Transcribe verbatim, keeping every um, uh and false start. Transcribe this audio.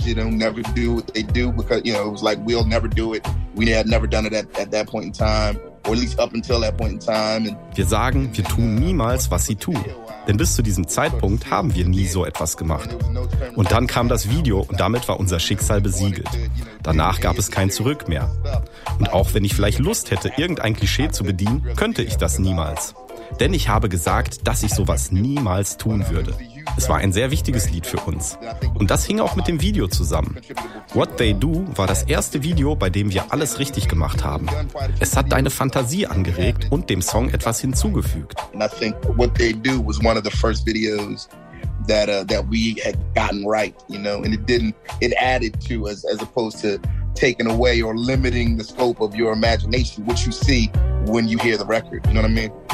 you know, never do what they do because, you know, it was like, we'll never do it. We had never done it at, at that point in time, or at least up until that point in time. And wir sagen, wir tun niemals, was sie tun. Denn bis zu diesem Zeitpunkt haben wir nie so etwas gemacht. Und dann kam das Video und damit war unser Schicksal besiegelt. Danach gab es kein Zurück mehr. Und auch wenn ich vielleicht Lust hätte, irgendein Klischee zu bedienen, könnte ich das niemals. Denn ich habe gesagt, dass ich sowas niemals tun würde. Es war ein sehr wichtiges Lied für uns. Und das hing auch mit dem Video zusammen. What They Do war das erste Video, bei dem wir alles richtig gemacht haben. Es hat deine Fantasie angeregt und dem Song etwas hinzugefügt. And I think What They Do was one of the first videos that uh, that we had gotten right, you know, and it didn't, it added to us as opposed to taking away or limiting the scope of your imagination, which you see when you hear the record, you know what I mean?